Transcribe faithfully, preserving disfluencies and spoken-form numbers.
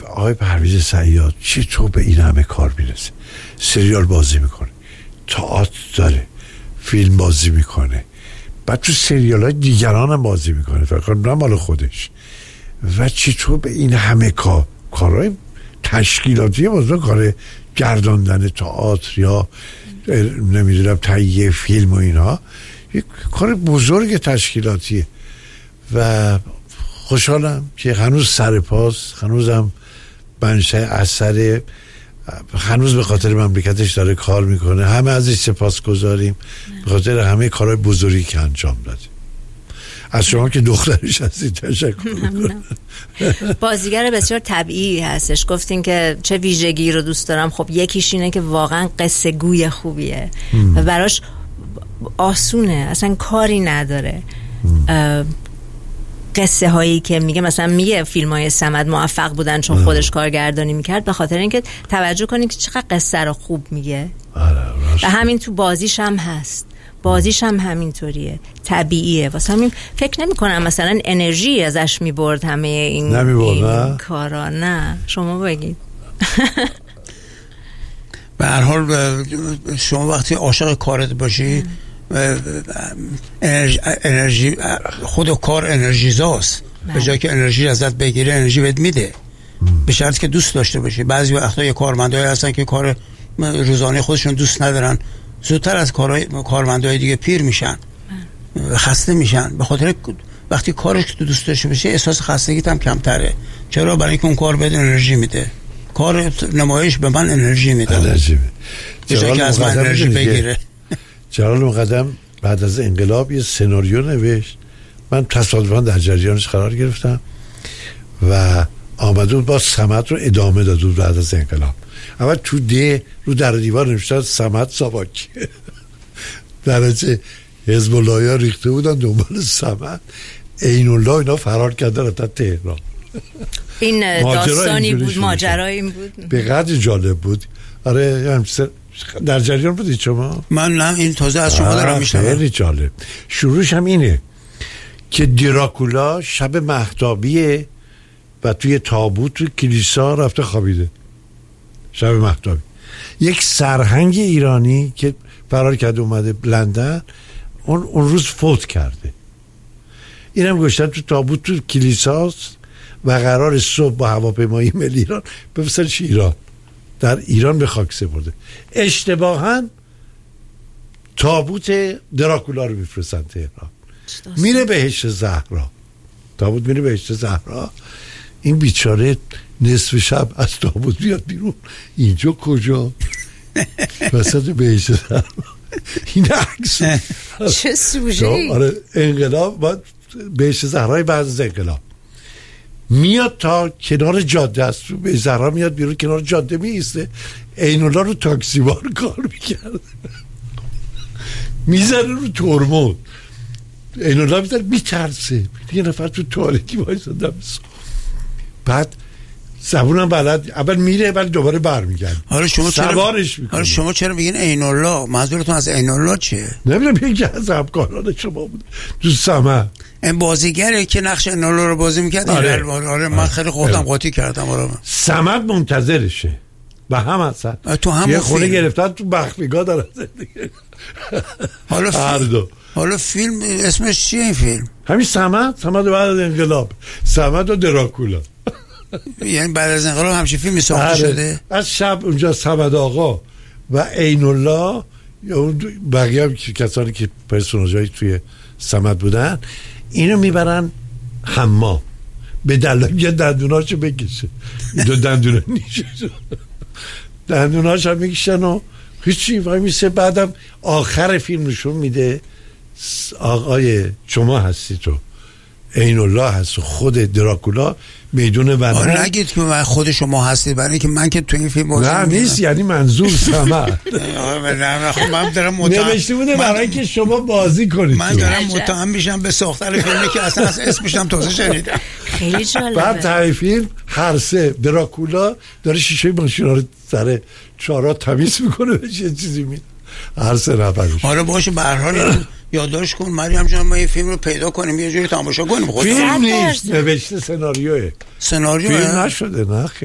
آقای پرویز صیاد چطور به این همه کار میرسه؟ سریال بازی میکنه، تئاتر داره، فیلم بازی میکنه، بعد تو سریال های دیگران هم بازی میکنه، فقط نه مال خودش. و چطور به این همه کار کارهای تشکیلاتی مثلا کار گرداندن تئاتر یا نمیدونم تهیه فیلم و اینا، یک کار بزرگ تشکیلاتیه و خوشحالم که هنوز سر پاس، هنوزم بنشه اثر، هنوز به خاطر مملکتش داره کار میکنه. همه ازش سپاس گذاریم به خاطر همه کارهای بزرگی که انجام داده. از شما که دخترش هستید تشکر میکنم. بازیگر بسیار طبیعی هستش. گفتین که چه ویژگی رو دوست دارم. خب یکیش اینه که واقعا قصه گوی خوبیه و براش آسونه، اصلا کاری نداره. قصه هایی که میگه مثلا میگه فیلم های صمد موفق بودن چون خودش کارگردانی میکرد، به خاطر اینکه توجه کنید که چقدر قصه رو خوب میگه. و همین تو بازیش هم هست، بازیش هم همینطوریه، طبیعیه. واسه همین فکر نمی کنم مثلا انرژی ازش میبرد همه این, این کارا. نه شما بگید. به هر حال شما وقتی عاشق کارت باشی، انرژی, انرژی خود کار انرژیزاست. به جای که انرژی ازت بگیره انرژی بهت میده، به شرطی که دوست داشته باشی. بعضی وقتا یه کارمندایی هستن که کار روزانه خودشون دوست ندارن، زودتر از کارهای کارمندای دیگه پیر میشن، خسته میشن. به خاطر وقتی کارش تو دوست داشته باشی احساس خستگیت هم کمتره. چرا؟ برای اینکه اون کار بهت انرژی میده. کار نمایش به من انرژی میده، انرژی میده به جای که از من انرژی بگیره. جلال مقدم بعد از انقلاب یه سناریو نوشت، من تصادفاً در جریانش قرار گرفتم و آمده بود با صمد رو ادامه داد بود بعد از انقلاب. اول تو ده رو در دیوار نوشته صمد ساواکی. درجه حزب الله ها ریخته بودن دنبال صمد. عین الله اینا فرار کردن تا تهران. این داستانی بود، ماجرای این بود، به قدر جالب بود. آره همچنین در جریان بودید شما؟ من نه، این تازه از شما دارم میشنوم. خیلی جالب. شروعش هم اینه که دراکولا شب مهتابیه و توی تابوت توی کلیسا رفته خوابیده. شب مهتابی یک سرهنگ ایرانی که فرار کرده اومده لندن، اون اون روز فوت کرده. اینم گشتن تو تابوت تو کلیساست و قرار صبح با هواپیمای ملی ایران بفرستنش ایران. در ایران به خاک سپرده. اشتباهاً تابوت دراکولا رو میفرستن تهران، میره بهشت زهرا. تابوت میره بهشت زهرا، این بیچاره نصف شب از تابوت بیاد بیرون. اینجا کجا؟ وسط بهشت زهرا. این عکس چه سوژه‌ای. آره انقلاب بعد بهشت زهرای بعد از انقلاب میاد تا کنار جاده است، به زهرا میاد بیرون، کنار جاده میسته. عین الله رو تاکسی بار کار میکرد، میزنه رو ترمز. عین الله میزنه میترسه، یه نفر تو تاریکی وایساده. بعد زبونم بلد، اول میره ولی دوباره برمیگرده. حالا شما سوارش چرا حالا شما چرا میگین عین الله؟ منظورتون از عین الله چیه؟ نمیدونم، یکی از همکاران شما بود تو صمد. این بازیگره که نقش عین الله رو بازی میکرد. آره. آره, آره من خیلی خودم قاطی کردم. آره صمد منتظرشه و هم اصلا تو هم یه خونه گرفتن تو بخفیگاه داره زندگی. حالا هر دو. حالا فیلم اسمش چیه این فیلم؟ همین صمد، صمد بعد از انقلاب، صمد و دراکولا. یعنی بعد از انقلاب همچین فیلمی ساخته شده؟ از شب اونجا صمد آقا و عین الله یا اون بقیه هم کسانی که پرسوناژهای توی صمد بودن اینو میبرن حمام به دلایل یه دندوناشو بکشه. دو دندونه نیشه، دندوناش هم میکشن و هیچی وای میسه. بعدم آخر فیلم نشون میده آقای شما هستی تو، عین الله هست و خود دراکولا میدون بنر. نگید که من خود شما هستید، برای اینکه من که تو این فیلم بازی نه نیست، یعنی منظور صمد. نه من دارم متهم نوشته بوده برای اینکه شما بازی کنید. من دارم متهم میشم به ساختن فیلمی که اصلا از اسمش هم تازه شنیدم. خیلی جالبه. بعد ته فیلم هر سه دراکولا داره شیشه ماشینا رو سر چهارراه تمیز میکنه، بهش یه چیزی میده هر سه نفرش. آره باشه، به هر حال یادداشت کن مریم جان، ما این فیلم رو پیدا کنیم یه جوری تماشا کنیم. فیلم نیست، نوشته سناریوه. سناریو فیلم نشده. نه